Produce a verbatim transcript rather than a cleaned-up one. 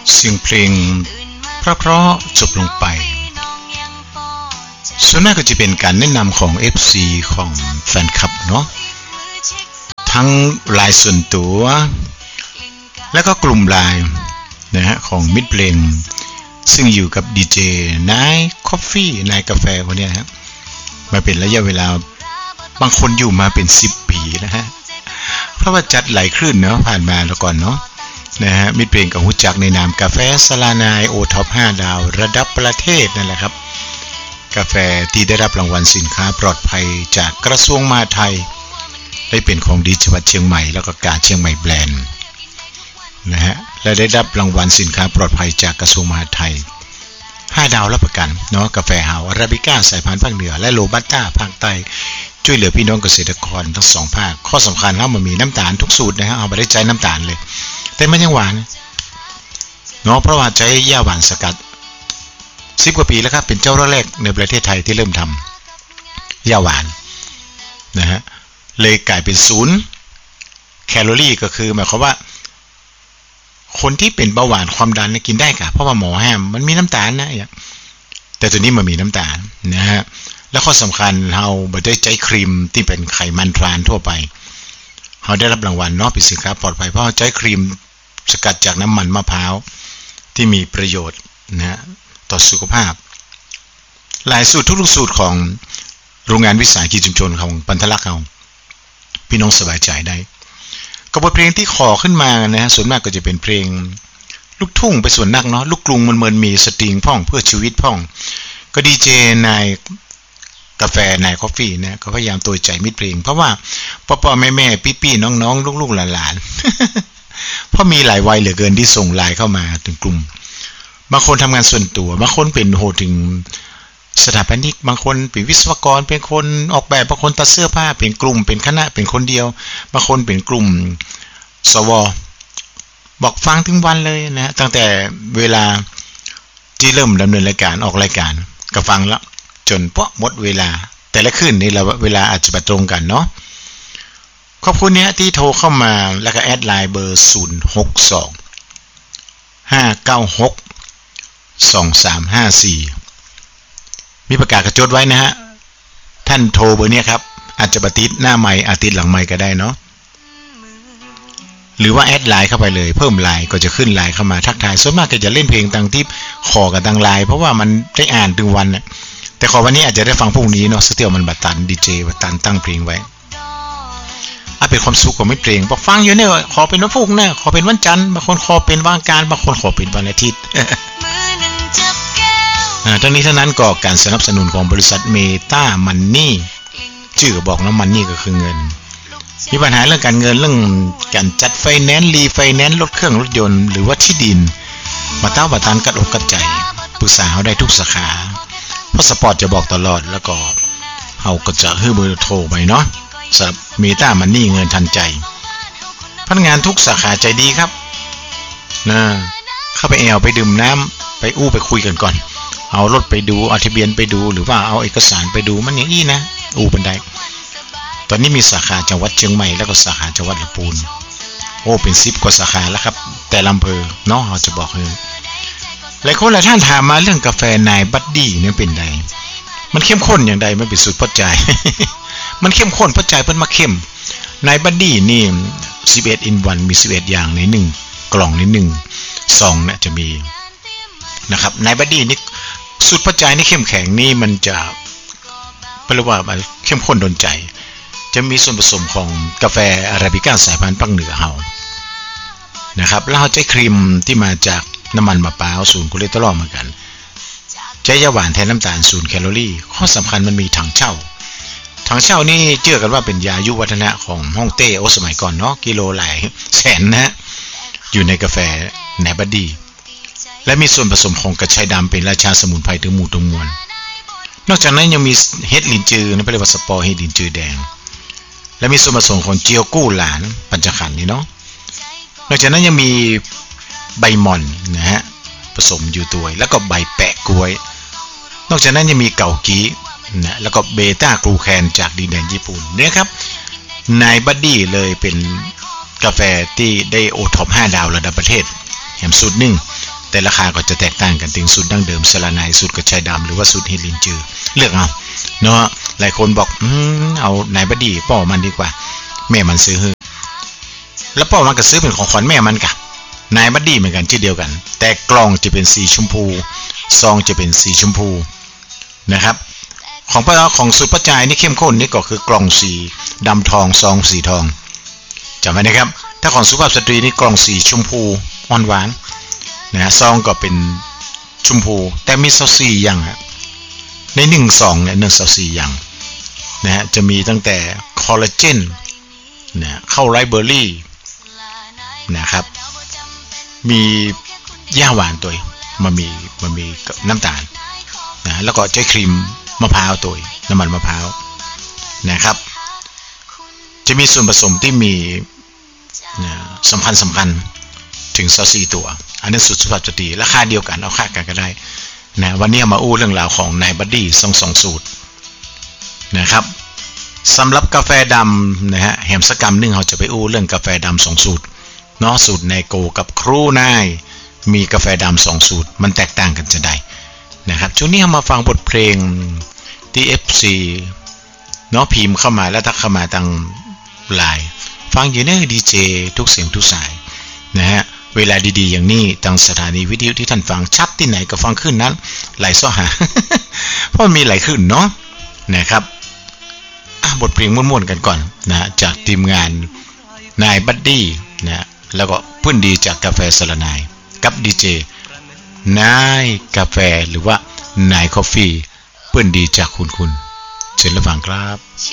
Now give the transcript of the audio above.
เสียงเพลงเพราะๆจบลงไปส่วนมากก็จะเป็นการแนะนำของ เอฟ ซี ของแฟนคลับเนาะทั้งไลน์ส่วนตัวแล้วก็กลุ่มไลน์นะฮะของมิตรเพลงซึ่งอยู่กับดีเจนายคอฟฟี่นายกาแฟพวกนี้นะฮะมาเป็นระยะเวลาบางคนอยู่มาเป็นสิบปีนะฮะเพราะว่าจัดหลายคลื่นเนาะผ่านมาแล้วก่อนเนาะนะฮะมิตรเพลงกับรู้จักในนามกาแฟสลานายโอท็อปห้าดาวระดับประเทศนั่นแหละครับกาแฟที่ได้รับรางวัลสินค้าปลอดภัยจากกระทรวงมหาดไทยได้เป็นของดีจังหวัดเชียงใหม่แล้วก็กาเชียงใหม่แบรนด์นะฮะและได้รับรางวัลสินค้าปลอดภัยจากกระทรวงมหาดไทยห้าดาวรับประกันเนาะกาแฟเฮาอาราบิก้าสายพันธุ์ภาคเหนือและโรบัสต้าภาคใต้ช่วยเหลือพี่น้องเกษตรกรทั้งสองภาคข้อสำคัญแล้วมันมีน้ำตาลทุกสูตรนะฮะเอาไปได้ใจน้ำตาลเลยแต่มันยังหวานเนาะเพราะว่าใช้หญ้าหวานสกัดสิบกว่าปีแล้วครับเป็นเจ้าแรกในประเทศไทยที่เริ่มทำหญ้าหวานนะฮะเลยกลายเป็นศูนย์แคลอรี่ก็คือหมายความว่าคนที่เป็นเบาหวานความดันเนี่ยกินได้ค่ะเพราะว่าหมอห้ามมันมีน้ำตาลนะแต่ตัวนี้มันมีน้ำตาลนะฮะแล้วข้อสำคัญเราไม่ได้ใช้ครีมที่เป็นไขมันทรานทั่วไปเราได้รับรางวัลเนาะเป็นสินค้าปลอดภัยเพราะใช้ครีมสกัดจากน้ำมันมะพร้าวที่มีประโยชน์นะต่อสุขภาพหลายสูตรทุกๆสูตรของโรงงานวิสาหกิจชุมชนของปันทลักษณ์เราพี่น้องสบายใจได้กับบทเพลงที่ขอขึ้นมานะฮะส่วนมากก็จะเป็นเพลงลูกทุ่งไปส่วนนักเนาะลูกกรุงมันเหมือนมีสตริงพ่องเพื่อชีวิตพ่องก็ดีเจนายกาแฟนายคอฟฟี่นะก็พยายามตัวใจมิตรเพลงเพราะว่าพ่อๆแม่ๆพี่ๆน้องๆลูกๆหลานๆเพราะมีหลายวัยเหลือเกินที่ส่งไลน์เข้ามาถึงกลุ่มบางคนทำงานส่วนตัวบางคนเป็นโหถึงสถาปนิกบางคนเป็นวิศวกรเป็นคนออกแบบบางคนตัดเสื้อผ้าเป็นกลุ่มเป็นคณะเป็นคนเดียวบางคนเป็นกลุ่มสวบอกฟังถึงวันเลยนะตั้งแต่เวลาที่เริ่มดำเนินรายการออกรายการก็ฟังแล้วจนเพราะหมดเวลาแต่ละคืนนี่เราเวลาอาจจะไปตรงกันเนาะขอบคุณเนี่ยที่โทรเข้ามาแล้วก็แอดไลน์เบอร์ศูนย์ หก สอง ห้า เก้า หก สอง สาม ห้า สี่มีประกาศกระจดไว้นะฮะท่านโทรเบอร์นี้ครับอาจจะปฏิทินหน้าไมค์อาทิตย์หลังไมค์ก็ได้เนาะหรือว่าแอดไลน์เข้าไปเลยเพิ่มไลน์ก็จะขึ้นไลน์เข้ามาทักทายส่วนมากก็จะเล่นเพลงต่างที่ขอกันทางไลน์เพราะว่ามันได้อ่านถึงวันน่ะแต่ขอวันนี้อาจจะได้ฟังพรุ่งนี้เนาะสเตียวมันบัดตันดีเจบัดตันตั้งเพลงไว้อ่ะเป็นความสุขของมิตรเพลงบอกฟังอยู่เนี่ยขอเป็นวันพุธนะขอเป็นวันจันทร์บางคนขอเป็นวันอังคารบางคนขอเป็นวันอาทิตย์ทั้งนี้ทั้งนั้นก็การสนับสนุนของบริษัทเมตามันนี่ชื่อบอกแล้วมันนี่ก็คือเงินมีปัญหาเรื่องการเงินเรื่องการจัดไฟแนนซ์รีไฟแนนซ์รถเครื่องรถยนต์หรือว่าที่ดินมาเต้าประทานกัดอกกัดใจปรึกษาเขาได้ทุกสาขาเพราะสปอร์ตจะบอกตลอดแล้วก็เขาก็จะให้เบอร์โทรไปเนาะสำหรับเมตามันนี่เงินทันใจพนักงานทุกสาขาใจดีครับนะเข้าไปแอลไปดื่มน้ำไปอู้ไปคุยกันก่อนเอารถไปดูเอาทะเบียนไปดูหรือว่าเอาเอกสารไปดูมันอย่างนี้นะอู้บันไดตอนนี้มีสาขาจังหวัดเชียงใหม่แล้วก็สาขาจังหวัดลำพูนโอ้เป็นสิบกว่าสาขาแล้วครับแต่ลำเพอเนาะเราจะบอกเลยหลายคนหลายท่านถามมาเรื่องกาแฟนายบัดดี้เนี่ยเป็นไงมันเข้มข้นอย่างใดมันเป็นสูตรปัจจัย มันเข้มข้นปัจจัยเพิ่นมาเข้มนายบัดดี้นี่สิบเอ็ด in วันมีสิบเอ็ดอย่างในหนึ่งกล่องในหนึ่งซองเนี่ยจะมีนะครับนายบัดดี้นี่สูตรปัจจัยนี่เข้มแข็งนี่มันจะแปลว่าเข้มข้นโดนใจจะมีส่วนผสมของกาแฟอาราบิก้าสายพันธุ์ภาคเหนือเฮานะครับแล้วเราใช้ครีมที่มาจากน้ำมันมะพร้าวศูนย์คอเลสเตอรอลเหมือนกันใช้ยาหวานแทนน้ำตาลศูนย์แคลอรี่ข้อสำคัญมันมีถังเช่าถังเช่านี่เชื่อกันว่าเป็นยายุวัฒนะของฮ่องเต้โอสมัยก่อนเนาะกิโลหลายแสนนะฮะอยู่ในกาแฟแนบัดดี้และมีส่วนผสมของกระชายดำเป็นราชาสมุนไพรถึงหมู่ถึงมวลนอกจากนั้นยังมีเห็ดลินจือนะเรียกว่าสปอร์เห็ดลินจือแดงและมีส่วนผสมของเจียวกู้หลานปัญจขันธ์นี่เนาะนอกจากนั้นยังมีใบหม่อนนะฮะผสมอยู่ตัวแล้วก็ใบแปะกล้วยนอกจากนั้นยังมีเกากีนะแล้วก็เบต้ากลูแคนจากดินแดนญี่ปุ่นเนี่ยครับนายบัดดี้เลยเป็นกาแฟที่ได้โอท็อปห้าดาวระดับประเทศแถมสูตรหนึ่งแต่ราคาก็จะแตกต่างกันถึงสูตรดั้งเดิมสลาไนสูตรกระชายดำหรือว่าสูตรเฮลินจือเลือกเอาเนาะหลายคนบอกอืมเอานายบดีป่อมันดีกว่าแม่มันซื้อแล้วป่อมันก็ซื้อเป็นของขวัญแม่มันกะนายบดีเหมือนกันที่เดียวกันแต่กล่องจะเป็นสีชมพูซองจะเป็นสีชมพูนะครับของป้าของสูตรป้าจายนี่เข้มข้นนี่ก็คือกล่องสีดำทองซองสีทองจำไว้นะครับถ้าของสุภาพสตรีนี่กล่องสีชมพูอ่อนหวานนะฮะซองก็เป็นชมพูแต่มีซอสสี่อย่างในหนึ่งซองเนี่ยหนึ่งซอสสี่อย่างนะฮะจะมีตั้งแต่คอลลาเจนนะเข้าไรเบอร์รี่นะครับมีย่าหวานตัวมันมีมันมีน้ำตาลนะแล้วก็ใช้ครีมมะพร้าวตัวน้ำมันมะพร้าวนะครับจะมีส่วนผสมที่มีนะสำคัญสำคัญถึงซอสสี่ตัวอันนี้สูตรสุภาพสตรีราคาเดียวกันเอาค่ากันก็ได้นะวันนี้มาอู้เรื่องราวของนายบัดดี้สองสองสูตรนะครับสำหรับกาแฟดำนะฮะแหมสกรรมหนึ่งเราจะไปอู้เรื่องกาแฟดำสองสูตรเนาะสูตรไนโกกับครูนายมีกาแฟดำสองสูตรมันแตกต่างกันจะได้นะครับช่วงนี้มาฟังบทเพลงที่ เอฟ ซี เนาะพิมพ์เข้ามาแล้วทักเข้ามาทางไลน์ฟังอยู่เนอดีเจทุกเสียงทุกสายนะฮะเวลาดีๆอย่างนี้ทางสถานีวิทยุที่ท่านฟังชัดที่ไหนก็ฟังขึ้นนั้นไหลซ้อหา เพราะมีไหลขึ้นเนาะนะครับบทเพลงม่วนๆกันก่อนนะจากทีมงานนายบัดดี้นะแล้วก็เพื่อนดีจากกาแฟสลานายกับดีเจนายกาแฟหรือว่านายคอฟฟี่เพื่อนดีจากคุณคุณเชิญรับฟังครับ